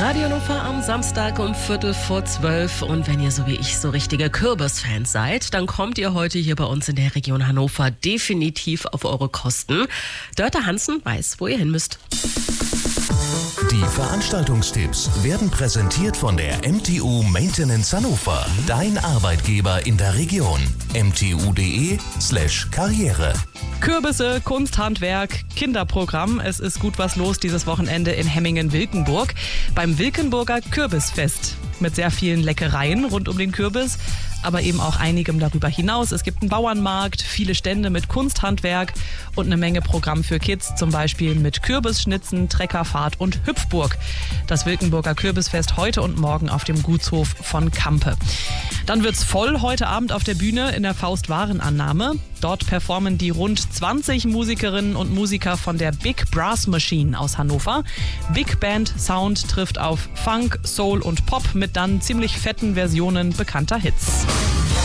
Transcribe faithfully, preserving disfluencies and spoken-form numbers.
Radio Hannover am Samstag um Viertel vor zwölf. Und wenn ihr so wie ich so richtige Kürbisfans seid, dann kommt ihr heute hier bei uns in der Region Hannover definitiv auf eure Kosten. Dörte Hansen weiß, wo ihr hin müsst. Die Veranstaltungstipps werden präsentiert von der M T U Maintenance Hannover, dein Arbeitgeber in der Region. m t u punkt d e slash karriere. Kürbisse, Kunsthandwerk, Kinderprogramm. Es ist gut was los dieses Wochenende in Hemmingen-Wilkenburg beim Wilkenburger Kürbisfest. Mit sehr vielen Leckereien rund um den Kürbis, aber eben auch einigem darüber hinaus. Es gibt einen Bauernmarkt, viele Stände mit Kunsthandwerk und eine Menge Programm für Kids, zum Beispiel mit Kürbisschnitzen, Treckerfahrt und Hüpfburg. Das Wilkenburger Kürbisfest heute und morgen auf dem Gutshof von Kampe. Dann wird's voll heute Abend auf der Bühne in der Faust-Warenannahme. Dort performen die rund zwanzig Musikerinnen und Musiker von der Big Brass Machine aus Hannover. Big Band Sound trifft auf Funk, Soul und Pop mit dann ziemlich fetten Versionen bekannter Hits.